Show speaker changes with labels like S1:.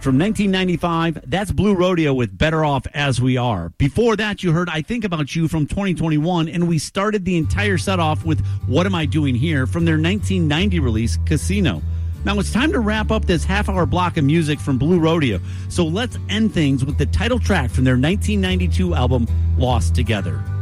S1: From 1995, that's Blue Rodeo with Better Off As We Are. Before that, you heard I Think About You from 2021, and we started the entire set off with What Am I Doing Here from their 1990 release, Casino. Now it's time to wrap up this half-hour block of music from Blue Rodeo, so let's end things with the title track from their 1992 album, Lost Together.